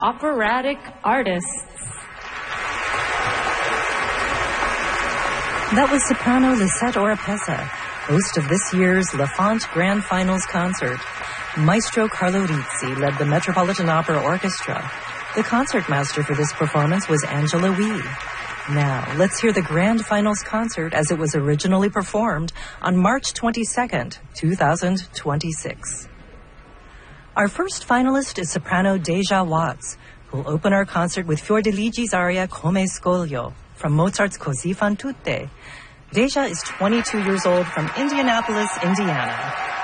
Operatic artists. That was soprano Lisette Oropesa, host of this year's Lafont Grand Finals concert. Maestro Carlo Rizzi led the Metropolitan Opera Orchestra. The concertmaster for this performance was Angela Wee. Now, let's hear the Grand Finals concert as it was originally performed on March 22nd, 2026. Our first finalist is soprano Deja Watts, who will open our concert with Fiordeligi's aria Come Scoglio from Mozart's Così fan tutte. Deja is 22 years old from Indianapolis, Indiana.